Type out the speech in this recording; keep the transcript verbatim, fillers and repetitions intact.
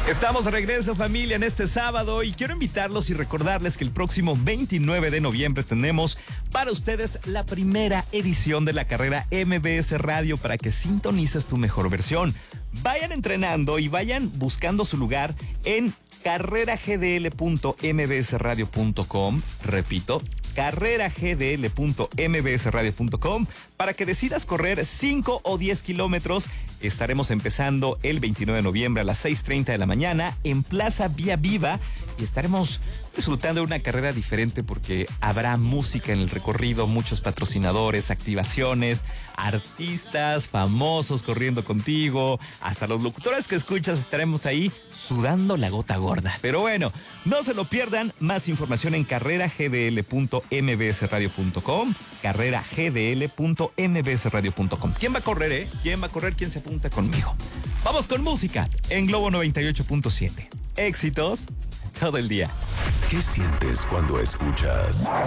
Estamos de regreso, familia, en este sábado y quiero invitarlos y recordarles que el próximo veintinueve de noviembre tenemos para ustedes la primera edición de la carrera M B S Radio para que sintonices tu mejor versión. Vayan entrenando y vayan buscando su lugar en carrera g d l punto m b s radio punto com. Repito, carrera g d l punto m b s radio punto com para que decidas correr cinco o diez kilómetros. Estaremos empezando el veintinueve de noviembre a las seis treinta de la mañana en Plaza Vía Viva y estaremos disfrutando de una carrera diferente porque habrá música en el recorrido, muchos patrocinadores, activaciones, artistas famosos corriendo contigo, hasta los locutores que escuchas estaremos ahí sudando la gota gorda. Pero bueno, no se lo pierdan, más información en carrera g d l punto m b s radio punto com, carrera g d l punto m b s radio punto com. ¿Quién va a correr, eh? ¿Quién va a correr? ¿Quién se apunta conmigo? Vamos con música en Globo noventa y ocho punto siete. Éxitos todo el día. ¿Qué sientes cuando escuchas